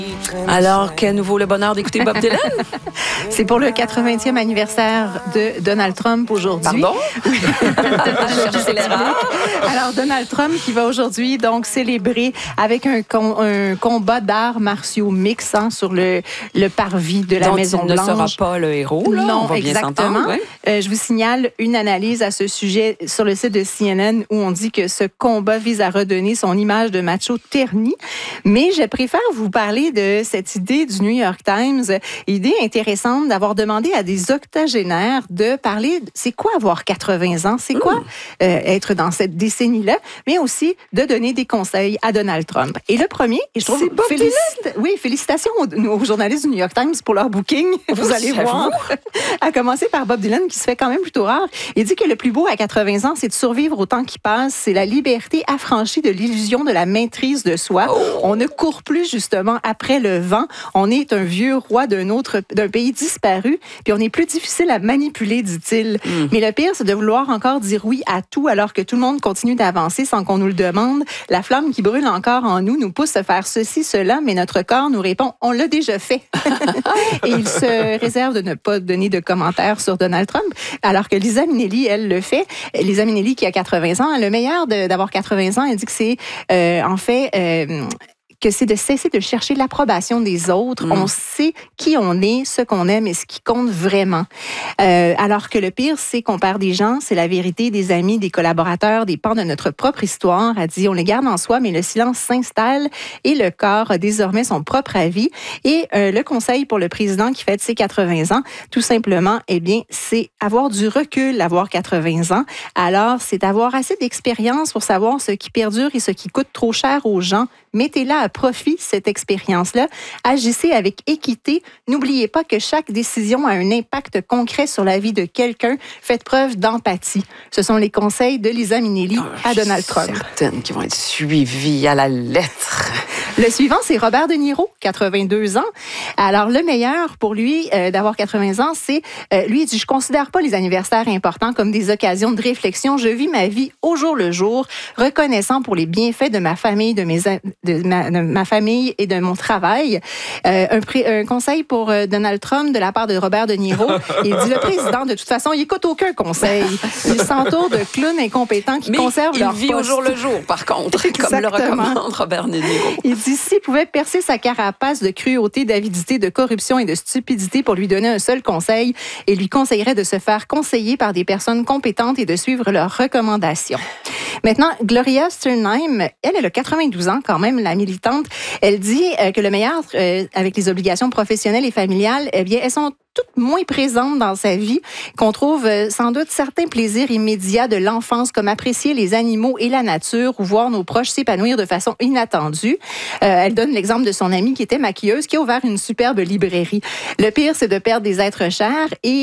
Alors, qu'à nouveau le bonheur d'écouter Bob Dylan? C'est pour le 80e anniversaire de Donald Trump aujourd'hui. Pardon? Oui. C'est l'erreur. Alors, Donald Trump qui va aujourd'hui donc célébrer avec un combat d'arts martiaux mix sur le parvis de la Maison-Blanche. Il ne sera pas le héros, là. Non, on va bien exactement. s'entendre. Ouais. Je vous signale une analyse à ce sujet sur le site de CNN où on dit que ce combat vise à redonner son image de macho terni. Mais je préfère vous parler de cette idée du New York Times, idée intéressante d'avoir demandé à des octogénaires de parler, c'est quoi avoir 80 ans, c'est quoi être dans cette décennie-là, mais aussi de donner des conseils à Donald Trump. Et le premier, et je trouve, félicitations aux journalistes du New York Times pour leur booking, vous allez voir, à commencer par Bob Dylan, qui se fait quand même plutôt rare. Il dit que le plus beau à 80 ans, c'est de survivre au temps qui passe, c'est la liberté affranchie de l'illusion de la maîtrise de soi. On ne court plus justement après le vent. On est un vieux roi d'un pays disparu, puis on est plus difficile à manipuler, dit-il. Mais le pire, c'est de vouloir encore dire oui à tout alors que tout le monde continue d'avancer sans qu'on nous le demande. La flamme qui brûle encore en nous pousse à faire ceci, cela, mais notre corps nous répond « on l'a déjà fait ». Et il se réserve de ne pas donner de commentaires sur Donald Trump, alors que Liza Minnelli, elle, le fait. Liza Minnelli qui a 80 ans, le meilleur d'avoir 80 ans, elle dit que c'est que c'est de cesser de chercher l'approbation des autres. On sait qui on est, ce qu'on aime et ce qui compte vraiment. Alors que le pire, c'est qu'on perd des gens, c'est la vérité, des amis, des collaborateurs, des pans de notre propre histoire. Elle dit, on les garde en soi, mais le silence s'installe et le corps a désormais son propre avis. Et le conseil pour le président qui fête ses 80 ans, tout simplement, eh bien, c'est avoir du recul, avoir 80 ans. Alors, c'est avoir assez d'expérience pour savoir ce qui perdure et ce qui coûte trop cher aux gens. Mettez-la à profit, cette expérience-là. Agissez avec équité. N'oubliez pas que chaque décision a un impact concret sur la vie de quelqu'un. Faites preuve d'empathie. Ce sont les conseils de Liza Minnelli à Donald Trump. Certaines qui vont être suivies à la lettre. Le suivant, c'est Robert De Niro, 82 ans. Alors, le meilleur pour lui d'avoir 80 ans, c'est, lui, il dit, je considère pas les anniversaires importants comme des occasions de réflexion. Je vis ma vie au jour le jour, reconnaissant pour les bienfaits de ma famille, de ma famille et de mon travail. Un conseil pour Donald Trump de la part de Robert De Niro. Il dit, le président, de toute façon, il écoute aucun conseil. Il s'entoure de clowns incompétents qui conservent leur poste. Il vit au jour le jour, par contre, comme le recommande Robert De Niro. Il dit, s'il pouvait percer sa carapace de cruauté, d'avidité, de corruption et de stupidité pour lui donner un seul conseil, il lui conseillerait de se faire conseiller par des personnes compétentes et de suivre leurs recommandations. Maintenant, Gloria Steinem, elle a 92 ans quand même, la militante. Elle dit que le meilleur avec les obligations professionnelles et familiales, eh bien, elles sont toutes moins présentes dans sa vie, qu'on trouve sans doute certains plaisirs immédiats de l'enfance, comme apprécier les animaux et la nature ou voir nos proches s'épanouir de façon inattendue. Elle donne l'exemple de son amie qui était maquilleuse, qui a ouvert une superbe librairie. Le pire, c'est de perdre des êtres chers et